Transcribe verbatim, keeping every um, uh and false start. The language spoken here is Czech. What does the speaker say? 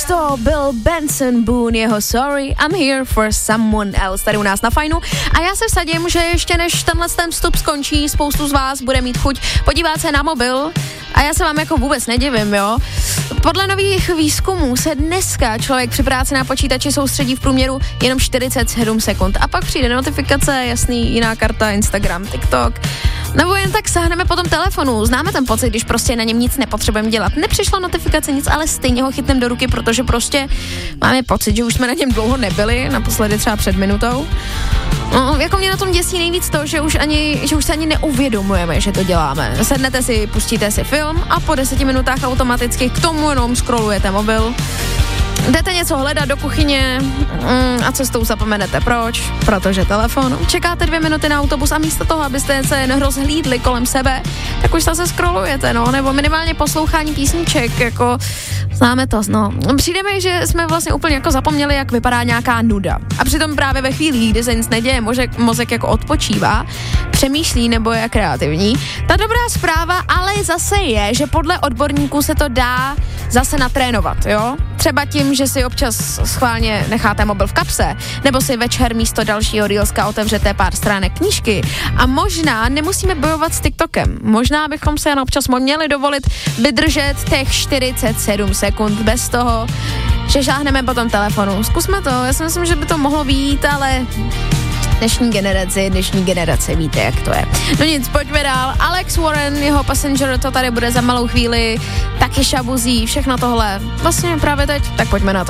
to byl Benson Boone, jeho Sorry, I'm here for someone else, tady u nás na Fajnu. A já se vsadím, že ještě než tenhle ten vstup skončí, spoustu z vás bude mít chuť podívat se na mobil. A já se vám jako vůbec nedivím, jo. Podle nových výzkumů se dneska člověk při práci na počítači soustředí v průměru jenom čtyřicet sedm sekund. A pak přijde notifikace, jasný, jiná karta, Instagram, TikTok. Nebo jen tak sáhneme po tom telefonu. Známe ten pocit, když prostě na něm nic nepotřebujeme dělat. Nepřišla notifikace, nic, ale stejně ho chytneme do ruky, protože prostě máme pocit, že už jsme na něm dlouho nebyli, naposledy třeba před minutou. No, jako mě na tom děsí nejvíc to, že už, ani, že už se ani neuvědomujeme, že to děláme. Sednete si, pustíte si film a po deseti minutách automaticky k tomu jenom scrollujete mobil. Jdete něco hledat do kuchyně mm, a cestou zapomenete proč, protože telefon. Čekáte dvě minuty na autobus a místo toho, abyste se jen rozhlídli kolem sebe, tak už zase scrollujete, no, nebo minimálně poslouchání písniček, jako známe to, no. Přijde mi, že jsme vlastně úplně jako zapomněli, jak vypadá nějaká nuda. A přitom právě ve chvíli, kdy se nic neděje, mozek, mozek jako odpočívá, přemýšlí nebo je kreativní. Ta dobrá zpráva ale zase je, že podle odborníků se to dá zase natrénovat, jo? Třeba tím, že si občas schválně necháte mobil v kapse, nebo si večer místo dalšího reelska otevřete pár stránek knížky. A možná nemusíme bojovat s TikTokem. Možná bychom se jen občas měli dovolit vydržet těch čtyřicet sedm sekund bez toho, že šáhneme po tom telefonu. Zkusme to, já si myslím, že by to mohlo být, ale dnešní generaci, dnešní generace víte, jak to je. No nic, pojďme dál. Alex Warren, jeho Passenger, to tady bude za malou chvíli, taky Šabuzí, všechno tohle. Vlastně právě teď, tak pojďme na to.